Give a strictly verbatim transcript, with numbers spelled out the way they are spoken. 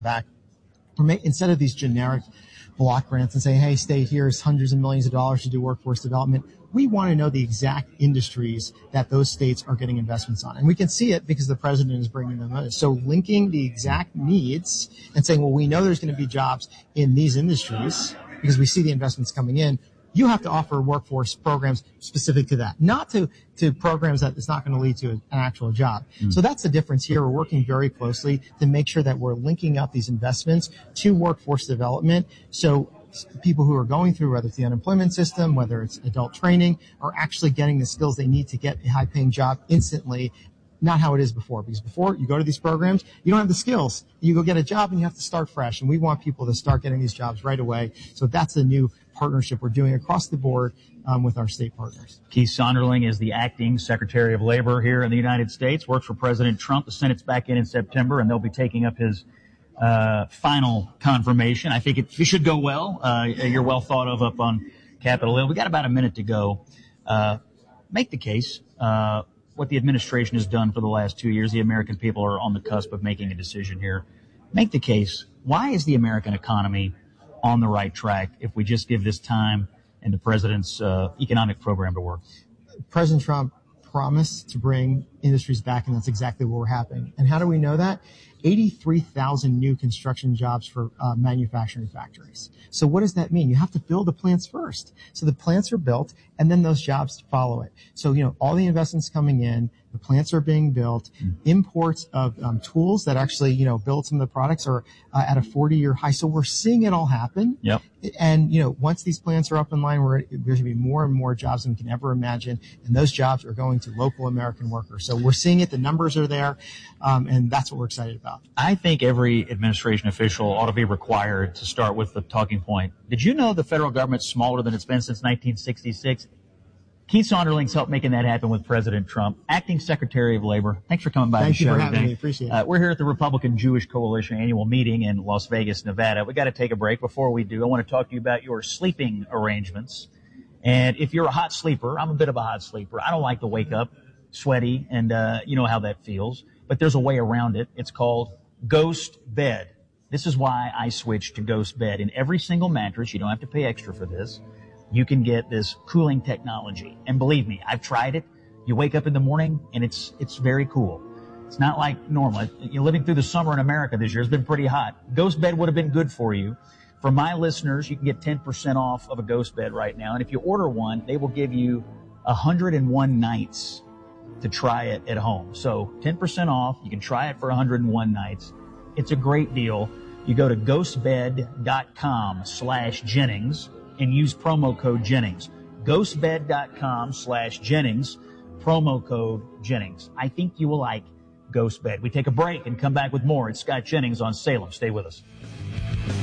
back. Or may, instead of these generic block grants and saying, hey, state, here's hundreds of millions of dollars to do workforce development, we want to know the exact industries that those states are getting investments on. And we can see it because the president is bringing them in. So linking the exact needs and saying, well, we know there's going to be jobs in these industries because we see the investments coming in. You have to offer workforce programs specific to that, not to, to programs that it's not going to lead to an actual job. Mm. So that's the difference here. We're working very closely to make sure that we're linking up these investments to workforce development. So people who are going through, whether it's the unemployment system, whether it's adult training, are actually getting the skills they need to get a high-paying job instantly. Not how it is before, because before you go to these programs, you don't have the skills. You go get a job and you have to start fresh. And we want people to start getting these jobs right away. So that's a new partnership we're doing across the board um, with our state partners. Keith Sonderling is the acting Secretary of Labor here in the United States, works for President Trump. The Senate's back in in September, and they'll be taking up his uh, final confirmation. I think it, it should go well. Uh, you're well thought of up on Capitol Hill. We got about a minute to go. Uh, make the case. Uh, what the administration has done for the last two years. The American people are on the cusp of making a decision here. Make the case. Why is the American economy on the right track if we just give this time and the president's uh, economic program to work? President Trump promised to bring industries back, and that's exactly what we're happening. And how do we know that? eighty-three thousand new construction jobs for uh, manufacturing factories. So what does that mean? You have to build the plants first. So the plants are built, and then those jobs follow it. So, you know, all the investments coming in, the plants are being built, mm. imports of um, tools that actually, you know, build some of the products are uh, at a forty-year high. So we're seeing it all happen. Yep. And, you know, once these plants are up in line, we're, there's going to be more and more jobs than we can ever imagine. And those jobs are going to local American workers. So we're seeing it. The numbers are there. Um, and that's what we're excited about. I think every administration official ought to be required to start with the talking point. Did you know the federal government's smaller than it's been since nineteen sixty-six? Keith Sonderling's helped making that happen with President Trump, acting Secretary of Labor. Thanks for coming by Thank the show you for having today. me. Appreciate it. Uh, we're here at the Republican Jewish Coalition annual meeting in Las Vegas, Nevada. We got to take a break. Before we do, I want to talk to you about your sleeping arrangements. And if you're a hot sleeper, I'm a bit of a hot sleeper. I don't like to wake up sweaty, and uh, you know how that feels. But there's a way around it. It's called Ghost Bed. This is why I switched to Ghost Bed. In every single mattress, you don't have to pay extra for this. You can get this cooling technology. And believe me, I've tried it. You wake up in the morning and it's it's very cool. It's not like normal. You're living through the summer in America this year. It's been pretty hot. Ghost Bed would have been good for you. For my listeners, you can get ten percent off of a Ghost Bed right now. And if you order one, they will give you one hundred one nights to try it at home. So ten percent off. You can try it for one hundred one nights. It's a great deal. You go to ghostbed.com slash Jennings and use promo code Jennings. Ghostbed.com slash Jennings, promo code Jennings. I think you will like Ghost Bed. We take a break and come back with more. It's Scott Jennings on Salem. Stay with us.